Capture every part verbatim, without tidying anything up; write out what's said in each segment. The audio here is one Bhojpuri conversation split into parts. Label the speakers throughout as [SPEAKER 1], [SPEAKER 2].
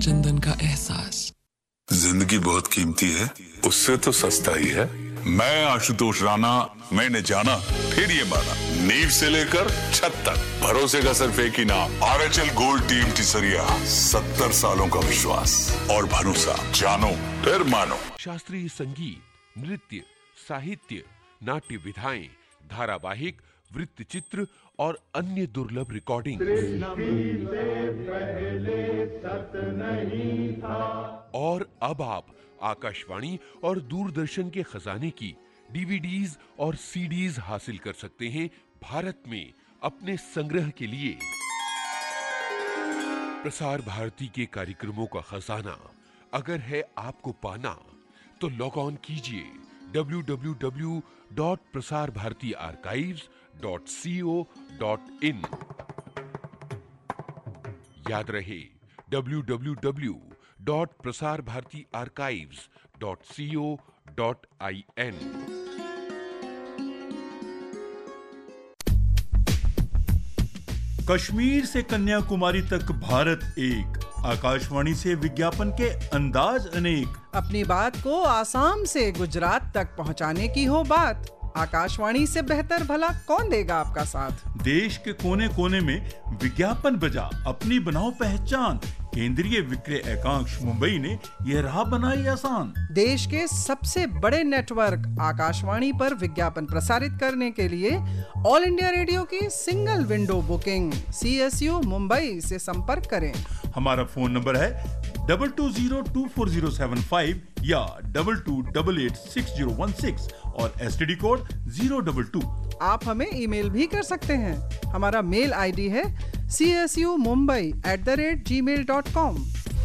[SPEAKER 1] चंदन का एहसास।
[SPEAKER 2] जिंदगी बहुत कीमती है, उससे तो सस्ता ही है। मैं आशुतोष राणा, मैंने जाना फिर ये माना, नींव से लेकर छत तक भरोसे का सिर्फ एक ही नाम, आर एच एल गोल्ड टीम टिसरिया। सत्तर सालों का विश्वास और भरोसा, जानो फिर मानो।
[SPEAKER 3] शास्त्रीय संगीत, नृत्य, साहित्य, नाट्य विधाएं, धारावाहिक, वृत्त चित्र और अन्य दुर्लभ रिकॉर्डिंग। और अब आप आकाशवाणी और दूरदर्शन के खजाने की डीवीडीज और सीडीज हासिल कर सकते हैं भारत में अपने संग्रह के लिए। प्रसार भारती के कार्यक्रमों का खजाना अगर है आपको पाना, तो लॉग ऑन कीजिए W W W dot Prasar Bharati archives dot C O dot in. याद रहे W W W dot Prasar Bharati archives dot C O dot I N.
[SPEAKER 4] Kashmir से कन्याकुमारी तक भारत एक, आकाशवाणी से विज्ञापन के अंदाज अनेक।
[SPEAKER 5] अपनी बात को आसाम से गुजरात तक पहुंचाने की हो बात, आकाशवाणी से बेहतर भला कौन देगा आपका साथ।
[SPEAKER 4] देश के कोने कोने में विज्ञापन बजा अपनी बनाओ पहचान, केंद्रीय विक्रय एकांश मुंबई ने यह राह बनाई आसान।
[SPEAKER 5] देश के सबसे बड़े नेटवर्क आकाशवाणी पर विज्ञापन प्रसारित करने के लिए ऑल इंडिया रेडियो की single window booking C S U Mumbai से संपर्क करें।
[SPEAKER 4] हमारा फोन नंबर है डबल टू जीरो टू फोर जीरो सेवन फाइव या double two double at six zero one six और S T D code zero double two.
[SPEAKER 5] आप हमें ईमेल भी कर सकते हैं। हमारा मेल आईडी है C S U Mumbai at the rate जी मेल डॉट कॉम।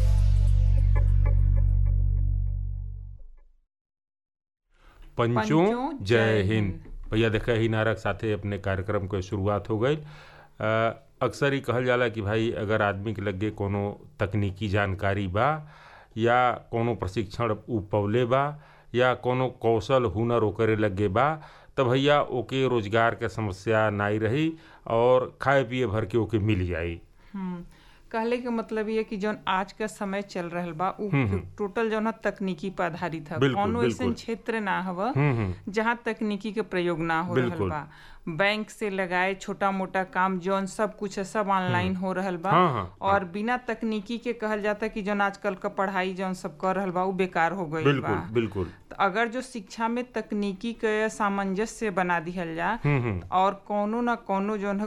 [SPEAKER 6] पंचों जय हिंद। भैया देखा ही नारक साथे अपने कार्यक्रम के शुरुआत हो गई। अक्सर ही कहल जाला कि भाई अगर आदमी के लगे कोनो तकनीकी जानकारी बा या कोनो प्रशिक्षण उ पौले बा या कोनो कौशल हुनर ओकरे लगे बा, तो भैया ओके रोजगार के समस्या नाई रही और खाए पिए भर के ओके मिल जाई।
[SPEAKER 7] हम्म कहले के मतलब ये कि जौन आज का समय चल रहल बा उ टोटल जौन तकनीकी पर आधारित है। कोनो ऐसा क्षेत्र ना हवा जहाँ तकनीकी के प्रयोग ना हो रहल बा। बैंक से लगाए छोटा मोटा काम जौन सब कुछ है सब ऑनलाइन हो रहल बा। हाँ, हाँ, और हाँ। बिना तकनीकी के कहल जाता कि जौन आजकल का पढ़ाई जौन सब कर रहल बा उ बेकार हो गई बा।
[SPEAKER 6] बिल्कुल।
[SPEAKER 7] तो अगर जो शिक्षा में तकनीकी के सामंजस्य बना दिहल जा और कोनो ना कोनो जौन है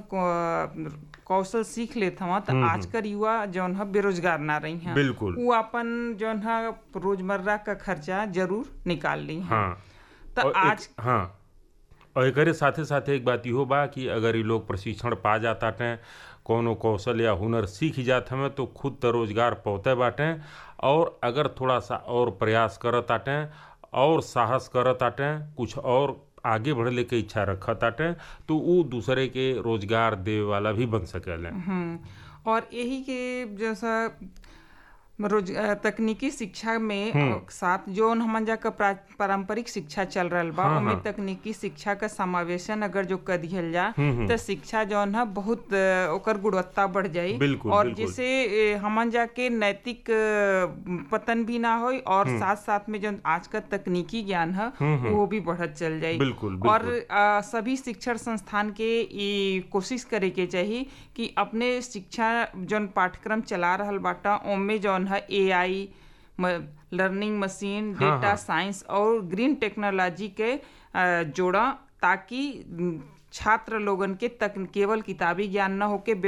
[SPEAKER 7] कौशल सीख लेत हवा, तो आज का युवा जौन है बेरोजगार ना रही हैं।
[SPEAKER 6] बिल्कुल।
[SPEAKER 7] वो अपन जौन है रोजमर्रा का खर्चा जरूर निकाल ली हैं।
[SPEAKER 6] हाँ।
[SPEAKER 7] तो आज
[SPEAKER 6] हाँ और एकरे साथे साथे एक बात इहो बा कि अगर ये लोग प्रशिक्षण पा जाता टे, कोनो कौशल या हुनर सीख जात हमें, तो खुद तो रोजगार पौते बाटे और अगर थोड़ा सा और प्रयास करत आटे और साहस करत आटे, कुछ और आगे बढ़ने के इच्छा रखत आटे, तो वो दूसरे के रोजगार देवे वाला भी बन सकेले।
[SPEAKER 7] और यही के जैसा रोज तकनीकी शिक्षा में साथ जो हमन जा का पारंपरिक शिक्षा चल रहा बा, हाँ, उनमें हाँ। तकनीकी शिक्षा का समावेशन अगर जो कर दिया जा तो शिक्षा जो है बहुत ओकर गुणवत्ता बढ़ जाई।
[SPEAKER 6] बिल्कुल,
[SPEAKER 7] और
[SPEAKER 6] बिल्कुल।
[SPEAKER 7] जिसे हमन जा के नैतिक पतन भी ना हो और साथ साथ में जो आज का तकनीकी ज्ञान है वो भी बढ़त चल जाये।
[SPEAKER 6] बिल्कुल,
[SPEAKER 7] बिल्कुल। और आ, सभी शिक्षण संस्थान के ये कोशिश करे के चाहिए कि अपने शिक्षा जो पाठ्यक्रम चला रहा बाटा उनमें जो है ए आई, लर्निंग मशीन, डेटा हाँ, साइंस और ग्रीन टेक्नोलॉजी के जोड़ा, ताकि छात्र लोगन के तक केवल किताबी ज्ञान न होके